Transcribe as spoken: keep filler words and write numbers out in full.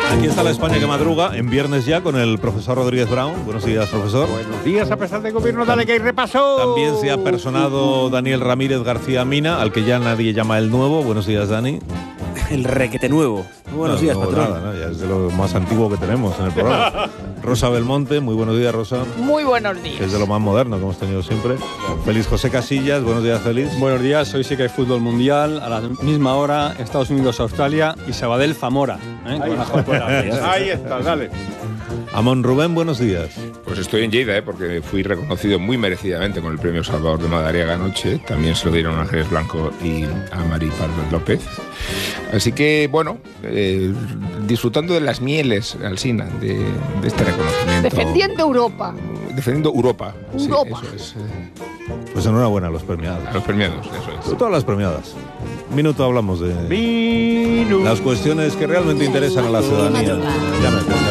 Aquí está la España que madruga, en viernes ya, con el profesor Rodríguez Brown. Buenos días, profesor. Buenos días, a pesar de gobierno, dale que hay repaso. También se ha personado Daniel Ramírez García Mina, al que ya nadie llama el nuevo. Buenos días, Dani. El requete nuevo. Muy buenos no, días, no, patrón. Nada, ¿no? Ya es de lo más antiguo que tenemos en el programa. Rosa Belmonte, muy buenos días, Rosa. Muy buenos días. Que es de lo más moderno que hemos tenido siempre. Félix José Casillas, buenos días, Félix. Buenos días, hoy sí que hay fútbol mundial, a la misma hora, Estados Unidos, Australia y Sabadell, Zamora. ¿eh? Ahí, está. Ahí está, dale. Amón Rubén, buenos días. Pues estoy en Lleida, ¿eh? Porque fui reconocido muy merecidamente con el premio Salvador de Madariaga anoche. También se lo dieron a Ángeles Blanco y a Mari Pardo López. Así que, bueno, eh, disfrutando de las mieles, Alsina, de, de este reconocimiento. Defendiendo Europa. Defendiendo Europa. Europa. Sí, eso es. Eh, Pues enhorabuena a los premiados. a los premiados, eso es. Todas las premiadas. Minuto hablamos de Minuto. las cuestiones que realmente interesan a la ciudadanía. Ya me